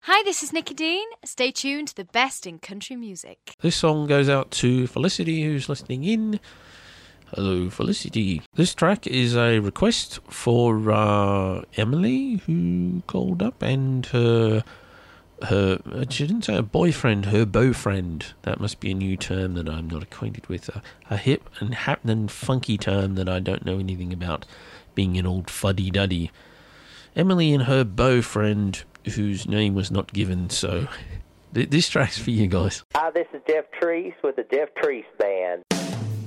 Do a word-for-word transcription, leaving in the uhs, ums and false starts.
Hi, this is Nikki Dean. Stay tuned to the best in country music. This song goes out to Felicity, who's listening in. Hello, Felicity. This track is a request for uh, Emily, who called up, and her, her, she didn't say her boyfriend, her beaufriend. That must be a new term that I'm not acquainted with. A, a hip and happening funky term that I don't know anything about, being an old fuddy-duddy. Emily and her beaufriend, whose name was not given, so th- this track's for you guys. Hi, this is Jeff Treese with the Jeff Treese Band.